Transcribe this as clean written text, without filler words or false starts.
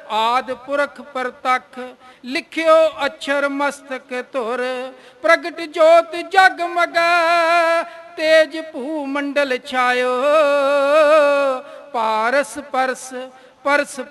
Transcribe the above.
आदि पुरख परतख, लिखियो अक्षर मस्तक धुर। प्रगट जोत जगमगै, तेज भूमंडल छायो। पारस परस परस